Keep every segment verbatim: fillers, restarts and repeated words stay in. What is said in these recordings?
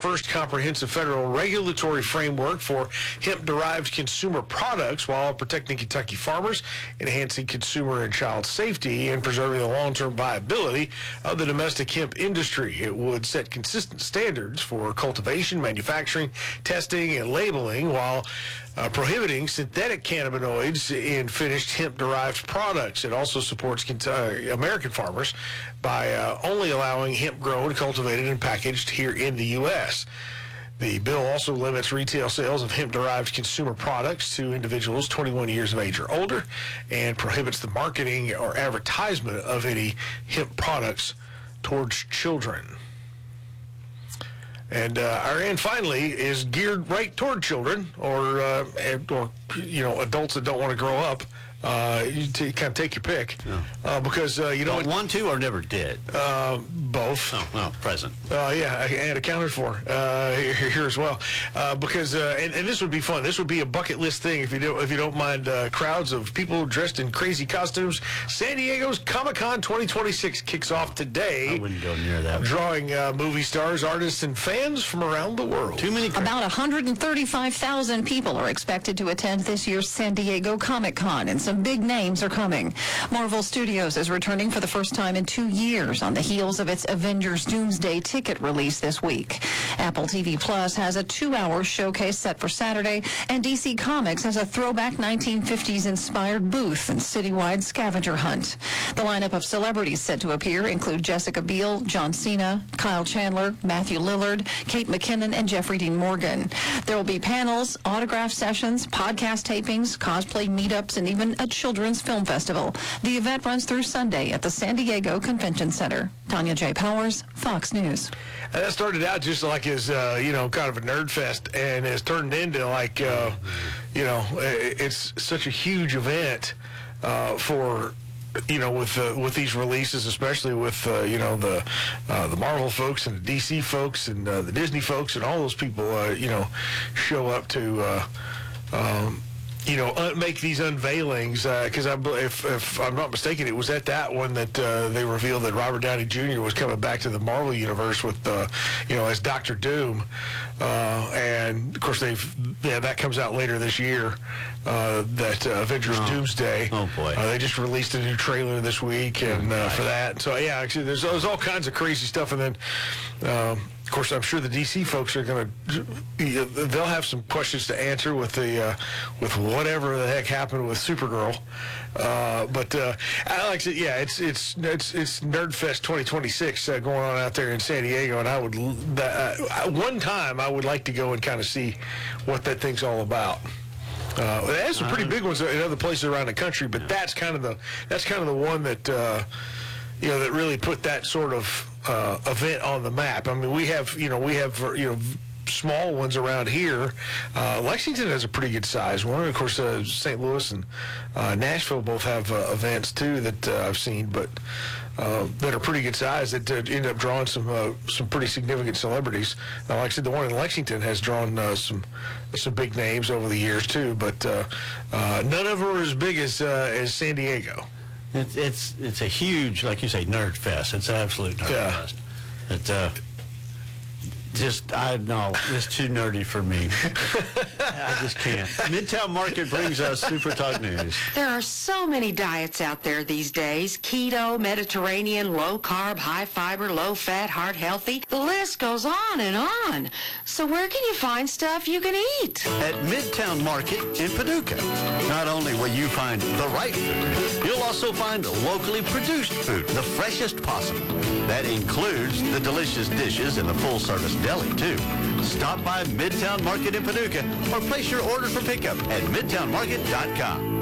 first comprehensive federal regulatory framework for hemp-derived consumer products while protecting Kentucky farmers, enhancing consumer and child safety, and preserving the long-term viability of the domestic hemp industry. It would set consistent standards for cultivation, manufacturing, testing, and labeling while uh, prohibiting synthetic cannabinoids in finished hemp-derived products. It also supports uh, American farmers by uh, only allowing hemp grown, cultivated, and packaged here in the U S The bill also limits retail sales of hemp-derived consumer products to individuals twenty-one years of age or older and prohibits the marketing or advertisement of any hemp products towards children. And uh, our end finally is geared right toward children or, uh, or you know, adults that don't want to grow up. Uh, you t- kind of take your pick, yeah. uh, because uh, you know don't want to or never did. Uh, both. Oh, well, present. Uh, yeah, and accounted for uh, here, here as well. Uh, because uh, and, and this would be fun. This would be a bucket list thing if you don't if you don't mind uh, crowds of people dressed in crazy costumes. San Diego's Comic-Con twenty twenty-six kicks off today. I wouldn't go near that. Drawing uh, movie stars, artists, and fans from around the world. Too many. Cra- About one hundred thirty-five thousand people are expected to attend this year's San Diego Comic-Con, and some big names are coming. Marvel Studios is returning for the first time in two years on the heels of its Avengers Doomsday ticket release this week. Apple T V Plus has a two-hour showcase set for Saturday, and D C Comics has a throwback nineteen fifties inspired booth and citywide scavenger hunt. The lineup of celebrities set to appear include Jessica Biel, John Cena, Kyle Chandler, Matthew Lillard, Kate McKinnon, and Jeffrey Dean Morgan. There will be panels, autograph sessions, podcast tapings, cosplay meetups, and even a children's Film Festival. The event runs through Sunday at the San Diego Convention Center. Tanya J. Powers, Fox News. And that started out just like as, uh, you know, kind of a nerd fest, and has turned into like, uh, you know, it's such a huge event uh, for, you know, with uh, with these releases, especially with, uh, you know, the uh, the Marvel folks and the D C folks and uh, the Disney folks and all those people, uh, you know, show up to, uh, um, you know, uh, make these unveilings, because uh, I, if, if I'm not mistaken, it was at that one that uh, they revealed that Robert Downey Junior was coming back to the Marvel Universe with, uh, you know, as Doctor Doom. Uh, and, of course, they've yeah, that comes out later this year, uh, that uh, Avengers oh. Doomsday. Oh, boy. Uh, they just released a new trailer this week and uh, for that. So, yeah, actually, there's, there's all kinds of crazy stuff. And then, um, of course, I'm sure the D C folks are going to, they'll have some questions to answer with the, uh, with whatever the heck happened with Supergirl. Uh, but, uh, Alex, yeah, it's, it's, it's, it's Nerdfest twenty twenty-six uh, going on out there in San Diego. And I would, uh, one time I would like to go and kind of see what that thing's all about. Uh, they have some pretty big ones in other places around the country, but that's kind of the, that's kind of the one that, uh, you know, that really put that sort of uh, event on the map. I mean, we have, you know, we have, you know, small ones around here. Uh, Lexington has a pretty good size one. Of course, uh, Saint Louis and uh, Nashville both have uh, events too that uh, I've seen, but uh, that are pretty good size that uh, end up drawing some uh, some pretty significant celebrities. Now, like I said, the one in Lexington has drawn uh, some some big names over the years too, but uh, uh, none of them are as big as uh, as San Diego. It's it's it's a huge, like you say, nerd fest. It's an absolute nerd Yeah. fest. It, uh, just, I know, it's too nerdy for me. I just can't. Midtown Market brings us Super Talk News. There are so many diets out there these days. Keto, Mediterranean, low carb, high fiber, low fat, heart healthy. The list goes on and on. So where can you find stuff you can eat? At Midtown Market in Paducah. Not only will you find the right food, you'll also find locally produced food, the freshest possible. That includes the delicious dishes in the full-service deli, too. Stop by Midtown Market in Paducah or place your order for pickup at midtown market dot com.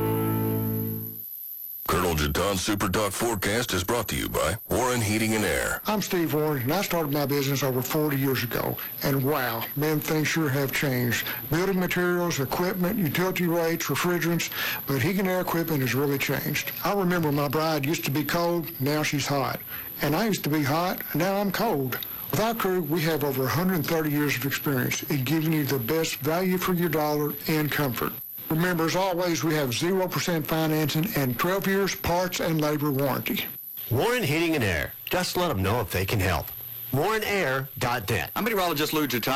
Colonel Jaton's Super Talk forecast is brought to you by Warren Heating and Air. I'm Steve Warren, and I started my business over forty years ago. And wow, man, things sure have changed. Building materials, equipment, utility rates, refrigerants, but heating and air equipment has really changed. I remember my bride used to be cold, now she's hot. And I used to be hot, and now I'm cold. With our crew, we have over one hundred thirty years of experience in giving you the best value for your dollar and comfort. Remember, as always, we have zero percent financing and twelve years parts and labor warranty. Warren Heating and Air. Just let them know if they can help. warren air dot net. I'm meteorologist Lou Jaton.